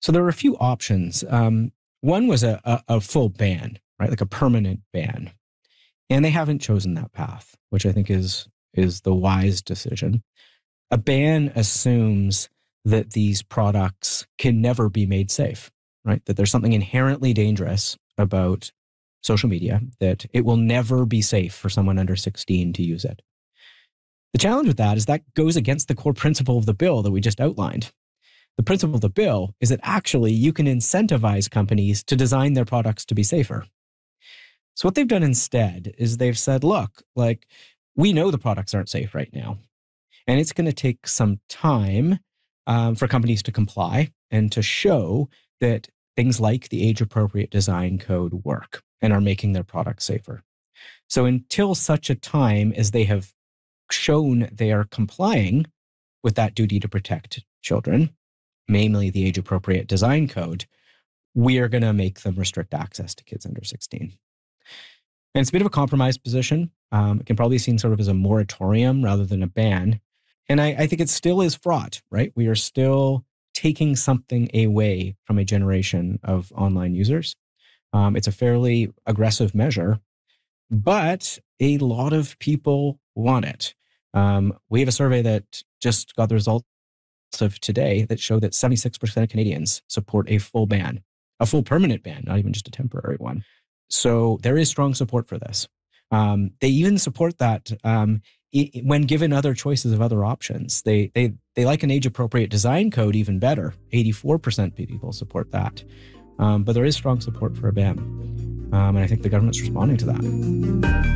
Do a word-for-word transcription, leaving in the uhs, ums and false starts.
So there were a few options. Um, one was a, a, a full ban, right? Like a permanent ban. And they haven't chosen that path, which I think is is the wise decision. A ban assumes that these products can never be made safe, right? That there's something inherently dangerous about social media, that it will never be safe for someone under sixteen to use it. The challenge with that is that goes against the core principle of the bill that we just outlined. The principle of the bill is that actually you can incentivize companies to design their products to be safer. So what they've done instead is they've said, look, like, we know the products aren't safe right now, and it's going to take some time um, for companies to comply and to show that things like the age-appropriate design code work and are making their products safer. So until such a time as they have shown they are complying with that duty to protect children, namely the age-appropriate design code, we are going to make them restrict access to kids under sixteen. And it's a bit of a compromise position. Um, it can probably be seen sort of as a moratorium rather than a ban. And I, I think it still is fraught, right? We are still taking something away from a generation of online users. Um, it's a fairly aggressive measure, but a lot of people want it. Um, we have a survey that just got the results of today that show that seventy-six percent of Canadians support a full ban, a full permanent ban, not even just a temporary one. So there is strong support for this. Um, they even support that um, it, when given other choices of other options. They they they like an age-appropriate design code even better. eighty-four percent of people support that. Um, but there is strong support for a ban. Um, and I think the government's responding to that.